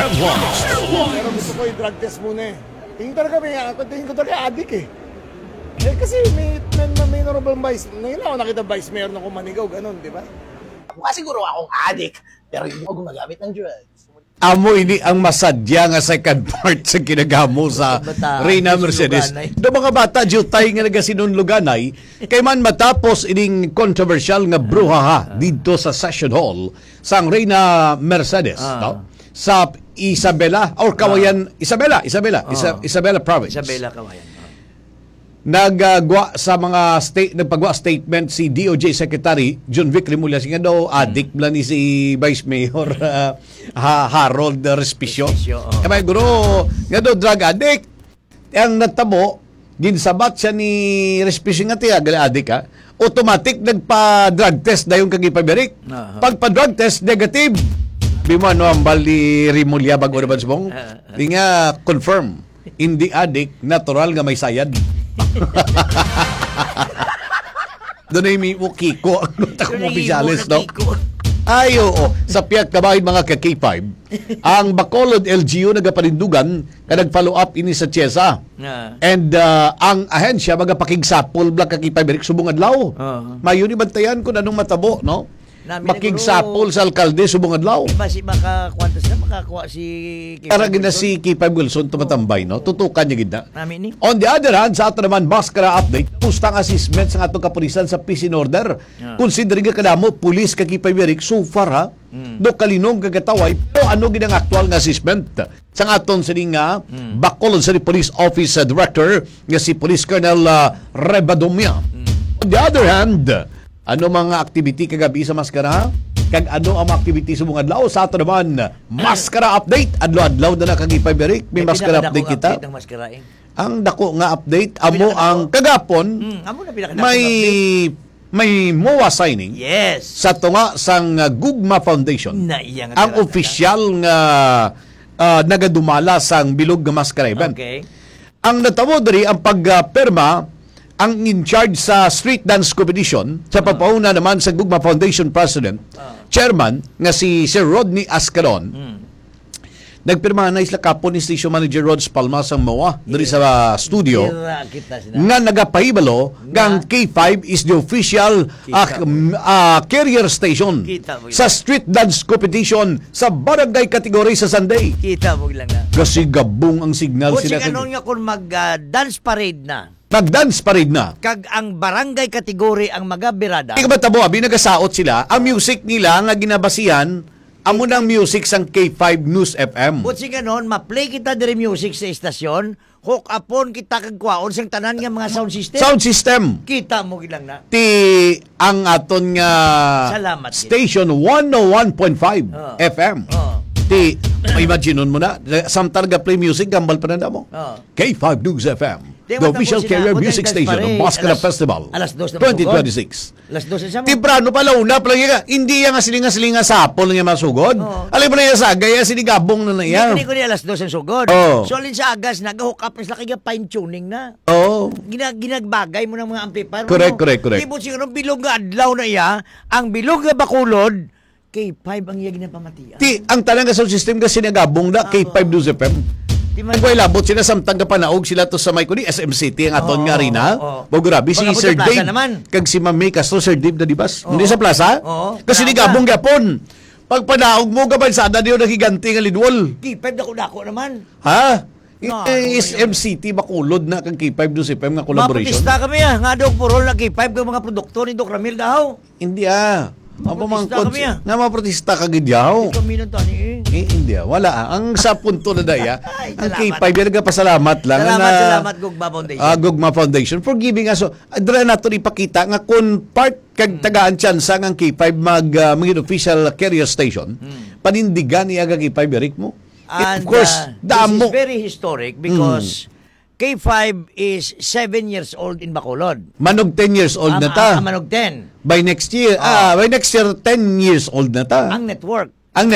Headlines. Pero gusto ko yung drug test muna eh. Tingin ko talaga adik eh. Kasi may honorable vice, ngayon ako nakita vice mayor na kumanigaw, ganun, di ba? Mukha siguro akong addict, pero hindi ako gumagamit ng drugs. Amo ini ang masadya nga second part sa kinagamo sa Bata, Reyna si Mercedes. Luganay. Do mga bata jutay nga nagasinunluganay kay man matapos ining controversial nga bruhaha dito sa Session Hall sang Reyna Mercedes, no? Sa Isabela or Kawayan, Isabela province. Isabela Kawayan. Nagagwa sa mga nagpagwa statement si DOJ Secretary John Vic Remulla nga daw adik bla ni si Vice Mayor Harold Respicio. Kaya guro nga daw drug addict. Ang natabo ginsabat siya ni Respicio nga tiya adik ha. Automatic nagpa-drug test dayon kag ipaberik. Pagpa-drug test negative. Bimo ano ang bali Remulla bago na bansbong. Di nga confirm hindi addict, natural nga may sayad. Doon ay may Kiko ang takong opisyalis, no? Ay, oo. Sa piyak kabahin mga ka-K5, ang Bacolod LGU nagaparindugan ka nag-follow up ini sa Tiesa. And ang ahensya magapakigsapol bla ka-K5 subong adlaw. Mayon ibantayan kung anong matabo, no? Makigsapol sa alkalde subong adlaw. Basi makakuha na makakuha si Karagin na si K5 Wilson tumatambay, no? Tutukan niya gid na. Namin ni. On the other hand, sa ato naman Baskara update, pustang assessment sa atong kapulisan sa peace in order. Considering ka kadamo pulis kag K5 Eric so far ha. Do kalinong kagataway o ano gid ang actual nga assessment sa aton sini nga Bacolod City Police Office Director nga si Police Colonel Rebadomia. On the other hand, ano mga activity kagabi sa Maskara? Kag ano ang mga activity sa mga adlaw? Sa ato naman, Maskara update. Adlaw-adlaw na nakagipay berik. May Maskara update kita. Ang dako nga update, amo ang kagapon, may MOA signing. Yes. Sa tunga sang Gugma Foundation. Ang opisyal nga nagadumala sang bilog nga Maskara event. Okay. Ang natamo diri ang pagperma ang in charge sa street dance competition sa pagpauna naman sa Gugma Foundation President, Chairman nga si Sir Rodney Ascaron. Nagpirma na isla kapon ni Station Manager Rods Palma sang MOA diri sa studio nga nagapahibalo gang K5 is the official carrier station sa street dance competition sa barangay category sa Sunday. Kita mo lang na. Kasi gabong ang signal sila. Kung nga kung mag-dance parade na. Mag-dance parade na. Kag ang barangay kategory ang magabirada. Ika ba tabo, abi nagasaot sila, ang music nila nga ginabasihan, amo ng music sang K5 News FM. Butsi nga nun, ma-play kita diri music sa estasyon, hook upon kita kag kwaon sang tanan nga mga sound system. Sound system. Kita mo gilang na. Ti ang aton nga Salamat, station 101.5 FM. Ti, imagine mo na, samtang play music, gambal pa na mo. K5 News FM. The official carrier music station of Maskara Festival alas 2 2026. Alas 12 siya mo. Timbrano pala una pala nga hindi nga silinga sapol nga masugod. Alam mo na sa gaya sinigabong na yan. Hindi ko ni alas 2 ang sugod. So alin sa agas nag-hook up na sila kaya fine tuning na. Ginagbagay mo ng mga amplifier. Correct. Ibot siguro bilog nga adlaw na iya, ang bilog nga Bacolod K5 ang iya ginapamatian. Ang talaga sound system kasi sinigabong na K5 News FM. Ang ko'y labot sila samtang panaog sila to sa may kuni SM City ang aton nga arena. Grabe si Sir Dave kag si Ma'am May Castro, Sir Dave na dibas. Hindi sa plaza? Kasi ni gabong gyapon. Pag panaog mo gabay sa ada niyo nagiganti nga lidwol. K5 dako naman. Ha? SM City Bacolod na kang K5 News FM nga collaboration. Maputista kami nga daw purol na K5 kang mga produktor ni Doc Ramil daw. Hindi Ang mga protesta kagidyaw. Kami nang tani Hindi wala. Ang sa punto na daya, ang K5 yan nagpasalamat lang. Salamat Gugma Foundation. Gugma Foundation for giving us. Dra nato ipakita nga kung part kag tagaan tsansa ang K5 maging official carrier station, panindigan niya kag K5 Eric mo. And, of course, this is very historic because K5 is 7 years old in Bacolod. Manog 10 years old na ta. Manog 10. By next year, 10 years old na ta. Ang network.